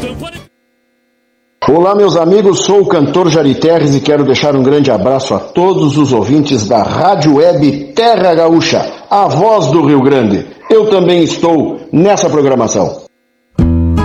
Olá, meus amigos, sou o cantor Jari Terres e quero deixar um grande abraço a todos os ouvintes da Rádio Web Terra Gaúcha, a voz do Rio Grande. Eu também estou nessa programação.